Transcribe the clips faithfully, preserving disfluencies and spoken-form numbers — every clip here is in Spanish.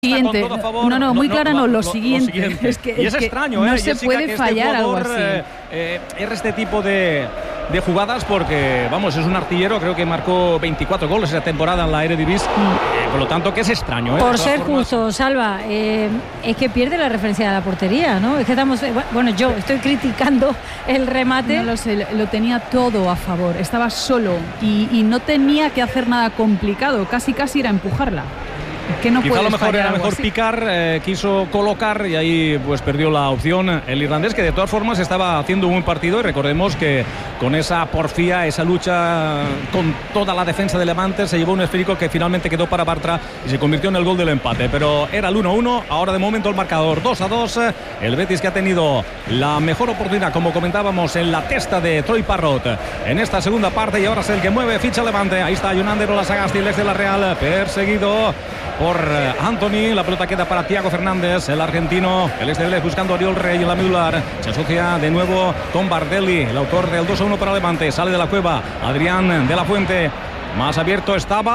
Siguiente. No, no, muy clara no, no, lo, lo, siguiente. lo siguiente. Es que, y es, es extraño, que ¿eh? no se Jessica, puede que fallar este jugador, algo así. Eh, eh, es este tipo de, de jugadas porque, vamos, es un artillero, creo que marcó veinticuatro goles esa temporada en la Eredivisie. Mm. Eh, por lo tanto, que es extraño, ¿eh? Por ser formas... justo, Salva, eh, es que pierde la referencia de la portería, ¿no? Es que estamos, bueno, yo estoy criticando el remate. No lo sé, lo tenía todo a favor, estaba solo y, y no tenía que hacer nada complicado, casi casi era empujarla. Que no Quizá a lo mejor era mejor así. picar, eh, quiso colocar y ahí pues perdió la opción el irlandés, que de todas formas estaba haciendo un buen partido. Y recordemos que con esa porfía, esa lucha con toda la defensa de Levante, se llevó un esférico que finalmente quedó para Bartra y se convirtió en el gol del empate. Pero era el uno uno, ahora de momento el marcador dos a dos. El Betis, que ha tenido la mejor oportunidad, como comentábamos, en la testa de Troy Parrott en esta segunda parte, y ahora es el que mueve ficha Levante. Ahí está Yunander Olasagasti, el ex de la Real, perseguido por Anthony. La pelota queda para Thiago Fernández, el argentino, el ex de Vélez, buscando a Oriol Rey en la medular. Se asocia de nuevo con Bardelli, el autor del dos a uno para Levante. Sale de la cueva Adrián de la Fuente, más abierto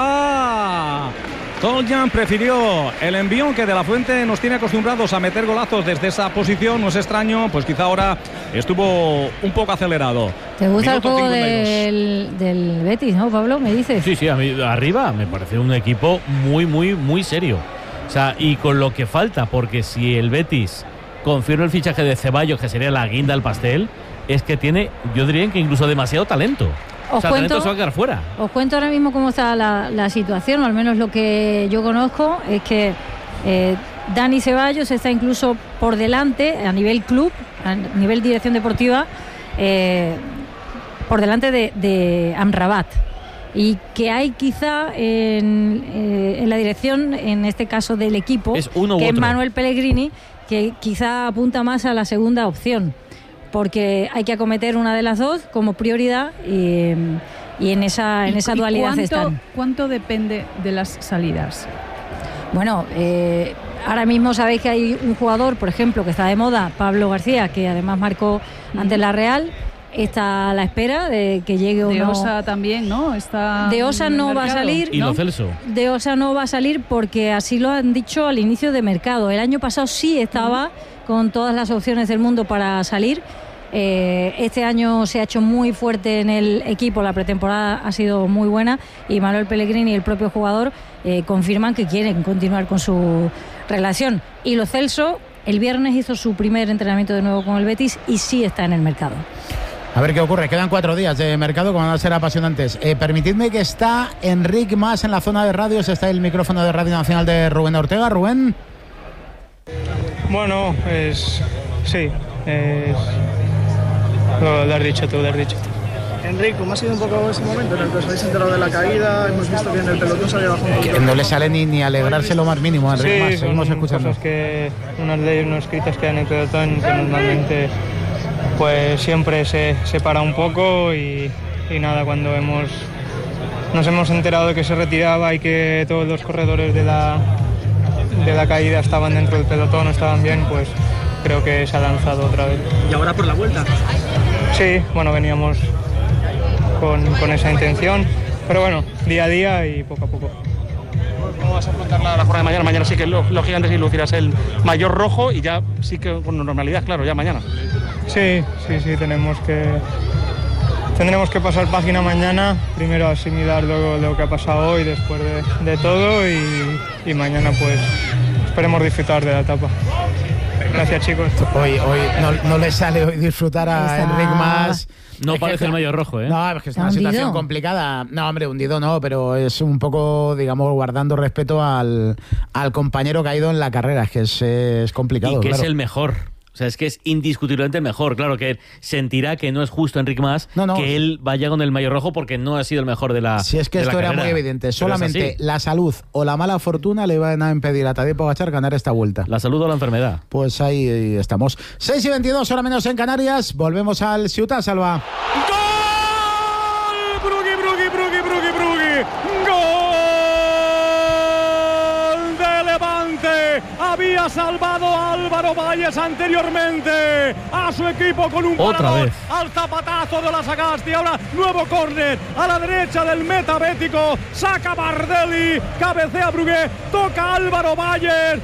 estaba Toljan, prefirió el envío, que de la Fuente nos tiene acostumbrados a meter golazos desde esa posición. No es extraño, pues quizá ahora estuvo un poco acelerado. ¿Te gusta Minuto el juego del, del Betis, no, Pablo? ¿Me dices? Sí, sí, a mí arriba me parece un equipo muy, muy, muy serio. O sea, y con lo que falta, porque si el Betis confirma el fichaje de Ceballos, que sería la guinda al pastel, es que tiene, yo diría que incluso demasiado talento. Os, o sea, cuento, se va a quedar fuera. Os cuento ahora mismo cómo está la, la situación, o al menos lo que yo conozco, es que eh, Dani Ceballos está incluso por delante a nivel club, a nivel dirección deportiva, eh, por delante de, de Amrabat. Y que hay quizá en, eh, en la dirección, en este caso del equipo, es uno que u es otro. Manuel Pellegrini, que quizá apunta más a la segunda opción, porque hay que acometer una de las dos como prioridad y, y en esa, en esa ¿Y dualidad cuánto, están. ¿Cuánto depende de las salidas? Bueno, eh, ahora mismo sabéis que hay un jugador, por ejemplo, que está de moda, Pablo García, que además marcó mm. ante la Real. Está a la espera de que llegue o de no. De Osa también, ¿no? Está de Osa no va a salir. ¿Y ¿no? Lo Celso? De Osa no va a salir porque así lo han dicho al inicio de mercado. El año pasado sí estaba uh-huh. con todas las opciones del mundo para salir. Eh, este año se ha hecho muy fuerte en el equipo, la pretemporada ha sido muy buena y Manuel Pellegrini y el propio jugador eh, confirman que quieren continuar con su relación. Y Lo Celso el viernes hizo su primer entrenamiento de nuevo con el Betis y sí está en el mercado. A ver qué ocurre, quedan cuatro días de mercado que van a ser apasionantes. Eh, permitidme que está Enric Mas en la zona de radios, está el micrófono de Radio Nacional de Rubén Ortega. Rubén. Bueno, es sí, es, lo, lo has dicho tú, lo has dicho tú. Enric, ¿cómo ha sido un poco ese momento en el que os habéis enterado de la caída? Hemos visto que en el pelotón salía bajo un que no le sale ni, ni alegrarse lo más mínimo a Enric sí, Mas, seguimos son escuchando. Cosas que, unas leyes no escritas que hay en el pelotón que normalmente pues siempre se, se para un poco y, y nada, cuando hemos nos hemos enterado de que se retiraba y que todos los corredores de la, de la caída estaban dentro del pelotón, estaban bien, pues creo que se ha lanzado otra vez. ¿Y ahora por la vuelta? Sí, bueno, veníamos con, con esa intención, pero bueno, día a día y poco a poco. ¿Cómo vas a afrontar la, la jornada de mañana? Mañana sí que los, los gigantes y lucirás el mayor rojo y ya sí que con normalidad, claro, ya mañana. Sí, sí, sí, tenemos que tendremos que pasar página mañana, primero asimilar luego lo que ha pasado hoy después de, de todo y, y mañana pues esperemos disfrutar de la etapa. Gracias, chicos. Hoy, hoy no, no le sale hoy disfrutar a Está... Enric Mas. No es parece que, el mayor rojo, ¿eh? No, es que es una hundido? situación complicada. No, hombre, hundido no, pero es un poco, digamos, guardando respeto al, al compañero caído en la carrera. Es que es, es complicado. Y que claro. es el mejor. O sea, es que es indiscutiblemente el mejor. Claro que sentirá que no es justo Enric Mas no, no. que él vaya con el mayor rojo porque no ha sido el mejor de la Si es que esto era muy evidente. Solamente la salud o la mala fortuna le van a impedir a Tadej Pogačar ganar esta vuelta. La salud o la enfermedad. Pues ahí estamos. seis y veintidós, hora menos en Canarias. Volvemos al Ciutat, Salva. ¡Gol! ¡Brugui, Brugui, Brugui, Brugui, Brugui! ¡Gol! Había salvado a Álvaro Valles anteriormente a su equipo con un Otra parador vez. al zapatazo de la Sagasti. Ahora nuevo córner a la derecha del meta bético. Saca Bardelli, cabecea Brugué, toca Álvaro Valles.